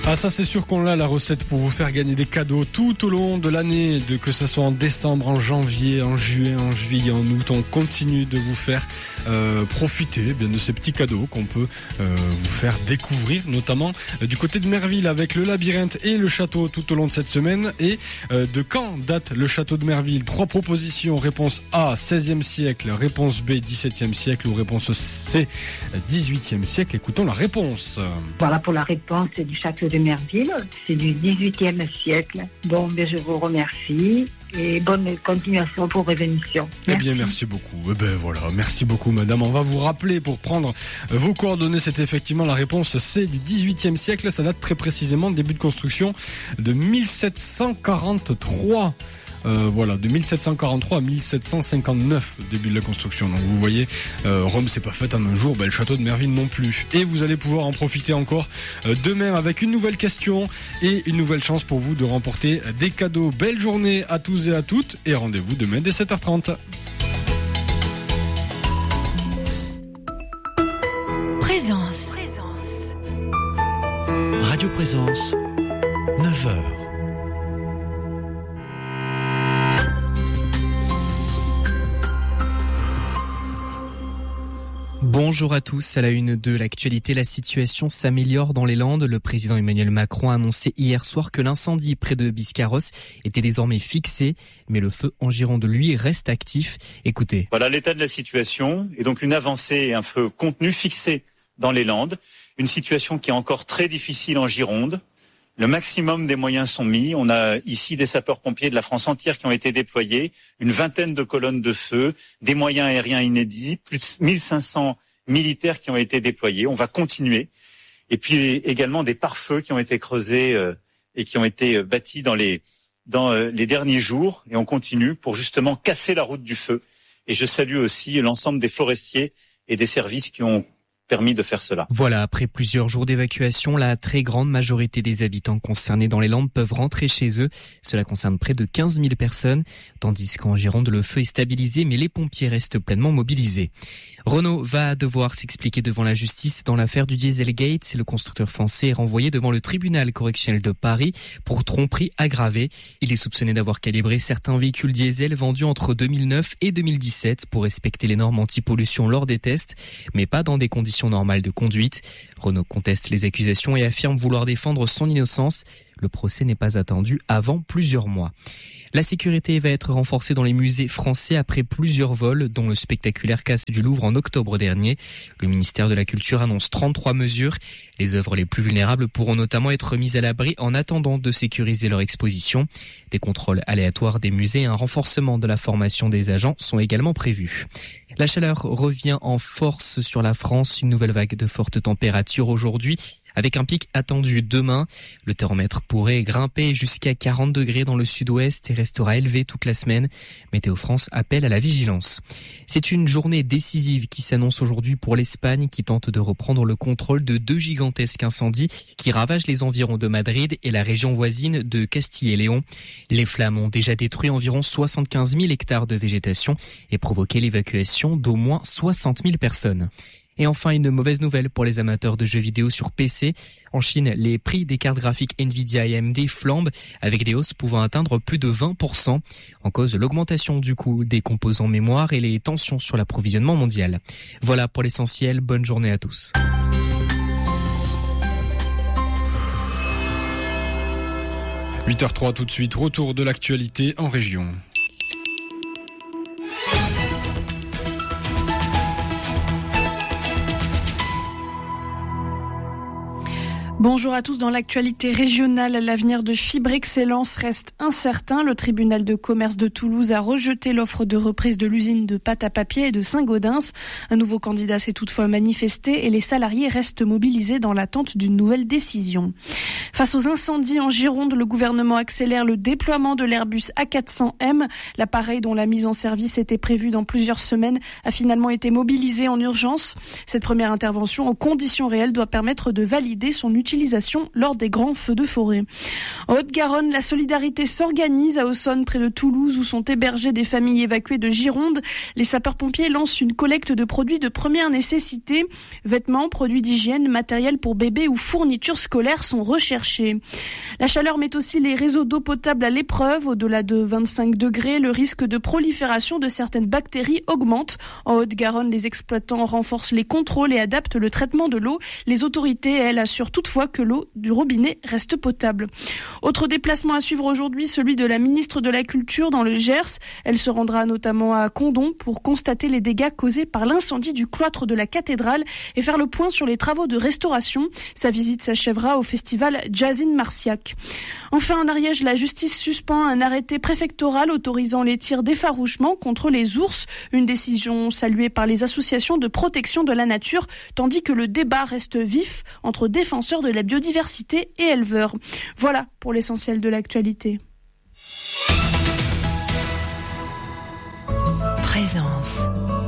Ah, ça c'est sûr qu'on l'a, la recette pour vous faire gagner des cadeaux tout au long de l'année, que ce soit en décembre, en janvier, en juin, en juillet, en août. On continue de vous faire profiter bien de ces petits cadeaux qu'on peut vous faire découvrir, notamment du côté de Merville avec le labyrinthe et le château tout au long de cette semaine. Et de quand date le château de Merville? 3 propositions. Réponse A, 16e siècle. Réponse B, 17e siècle. Ou réponse C, 18e siècle. Écoutons la réponse. Voilà pour la réponse du château de Merville. C'est du 18e siècle. Bon, ben, je vous remercie. Et bonne continuation pour vos émissions. Eh bien, merci beaucoup. Eh ben voilà, merci beaucoup, madame. On va vous rappeler pour prendre vos coordonnées. C'était effectivement la réponse C du 18e siècle. Ça date très précisément de début de construction de 1743. Voilà, de 1743 à 1759, début de la construction. Donc vous voyez, Rome s'est pas faite en un jour, le château de Merville non plus. Et vous allez pouvoir en profiter encore demain avec une nouvelle question et une nouvelle chance pour vous de remporter des cadeaux. Belle journée à tous et à toutes et rendez-vous demain dès 7h30. Présence. Radio Présence, 9h. Bonjour à tous. À la une de l'actualité, la situation s'améliore dans les Landes. Le président Emmanuel Macron a annoncé hier soir que l'incendie près de Biscarrosse était désormais fixé, mais le feu en Gironde, lui, reste actif. Écoutez. Voilà l'état de la situation et donc une avancée et un feu contenu fixé dans les Landes. Une situation qui est encore très difficile en Gironde. Le maximum des moyens sont mis. On a ici des sapeurs-pompiers de la France entière qui ont été déployés, une vingtaine de colonnes de feu, des moyens aériens inédits, plus de 1500 militaires qui ont été déployés. On va continuer. Et puis également des pare-feux qui ont été creusés et qui ont été bâtis dans les derniers jours. Et on continue pour justement casser la route du feu. Et je salue aussi l'ensemble des forestiers et des services qui ont permis de faire cela. Voilà, après plusieurs jours d'évacuation, la très grande majorité des habitants concernés dans les Landes peuvent rentrer chez eux. Cela concerne près de 15 000 personnes, tandis qu'en Gironde, le feu est stabilisé, mais les pompiers restent pleinement mobilisés. Renault va devoir s'expliquer devant la justice dans l'affaire du Dieselgate. Le constructeur français est renvoyé devant le tribunal correctionnel de Paris pour tromperie aggravée. Il est soupçonné d'avoir calibré certains véhicules diesel vendus entre 2009 et 2017 pour respecter les normes anti-pollution lors des tests, mais pas dans des conditions normales de conduite. Renault conteste les accusations et affirme vouloir défendre son innocence. Le procès n'est pas attendu avant plusieurs mois. La sécurité va être renforcée dans les musées français après plusieurs vols, dont le spectaculaire casse du Louvre en octobre dernier. Le ministère de la Culture annonce 33 mesures. Les œuvres les plus vulnérables pourront notamment être mises à l'abri en attendant de sécuriser leur exposition. Des contrôles aléatoires des musées et un renforcement de la formation des agents sont également prévus. La chaleur revient en force sur la France. Une nouvelle vague de fortes températures aujourd'hui, avec un pic attendu demain. Le thermomètre pourrait grimper jusqu'à 40 degrés dans le sud-ouest et restera élevé toute la semaine. Météo France appelle à la vigilance. C'est une journée décisive qui s'annonce aujourd'hui pour l'Espagne, qui tente de reprendre le contrôle de 2 gigantesques incendies qui ravagent les environs de Madrid et la région voisine de Castille et Léon. Les flammes ont déjà détruit environ 75 000 hectares de végétation et provoqué l'évacuation d'au moins 60 000 personnes. Et enfin, une mauvaise nouvelle pour les amateurs de jeux vidéo sur PC. En Chine, les prix des cartes graphiques Nvidia et AMD flambent, avec des hausses pouvant atteindre plus de 20%. En cause, l'augmentation du coût des composants mémoire et les tensions sur l'approvisionnement mondial. Voilà pour l'essentiel. Bonne journée à tous. « 8h03 tout de suite, retour de l'actualité en région. Bonjour à tous. Dans l'actualité régionale, l'avenir de Fibre Excellence reste incertain. Le tribunal de commerce de Toulouse a rejeté l'offre de reprise de l'usine de pâte à papier et de Saint-Gaudens. Un nouveau candidat s'est toutefois manifesté et les salariés restent mobilisés dans l'attente d'une nouvelle décision. Face aux incendies en Gironde, le gouvernement accélère le déploiement de l'Airbus A400M. L'appareil dont la mise en service était prévue dans plusieurs semaines a finalement été mobilisé en urgence. Cette première intervention en conditions réelles doit permettre de valider son utilisation utilisation lors des grands feux de forêt. En Haute-Garonne, la solidarité s'organise à Aussonne, près de Toulouse, où sont hébergées des familles évacuées de Gironde. Les sapeurs-pompiers lancent une collecte de produits de première nécessité. Vêtements, produits d'hygiène, matériel pour bébés ou fournitures scolaires sont recherchés. La chaleur met aussi les réseaux d'eau potable à l'épreuve. Au-delà de 25 degrés, le risque de prolifération de certaines bactéries augmente. En Haute-Garonne, les exploitants renforcent les contrôles et adaptent le traitement de l'eau. Les autorités, elles, assurent toutefois que l'eau du robinet reste potable. Autre déplacement à suivre aujourd'hui, celui de la ministre de la Culture dans le Gers. Elle se rendra notamment à Condom pour constater les dégâts causés par l'incendie du cloître de la cathédrale et faire le point sur les travaux de restauration. Sa visite s'achèvera au festival Jazz in Marciac. Enfin, en Ariège, la justice suspend un arrêté préfectoral autorisant les tirs d'effarouchement contre les ours. Une décision saluée par les associations de protection de la nature, tandis que le débat reste vif entre défenseurs de la biodiversité et éleveurs. Voilà pour l'essentiel de l'actualité. Présence.